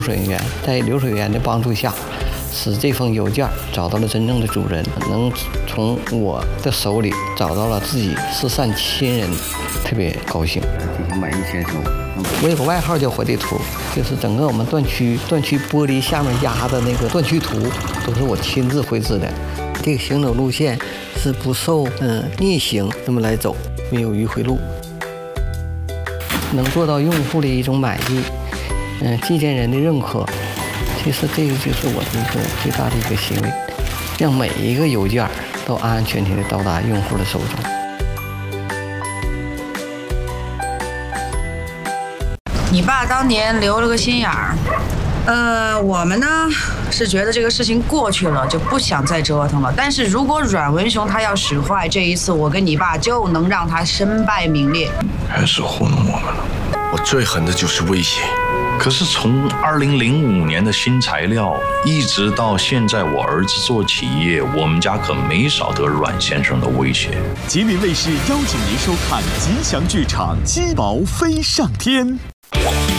水人员在流水员的帮助下，使这封邮件找到了真正的主人，能从我的手里找到了自己失散亲人，特别高兴。进行满意签收。我有个外号叫火地图，就是整个我们段区玻璃下面压的那个段区图，都是我亲自绘制的。这个行走路线是不受逆行这么来走，没有迂回路，能做到用户的一种满意，寄件人的认可。其实这个就是我的一个最大的一个心愿，让每一个邮件都安安全全的到达用户的手中。 你爸当年留了个心眼儿，我们呢是觉得这个事情过去了，就不想再折腾了。但是如果阮文雄他要使坏，这一次我跟你爸就能让他身败名裂。 还是糊弄我们了。我最狠的就是威胁。可是从2005年的新材料，一直到现在我儿子做企业，我们家可没少得阮先生的威胁。 吉林卫视邀请您收看吉祥剧场《鸡毛飞上天》。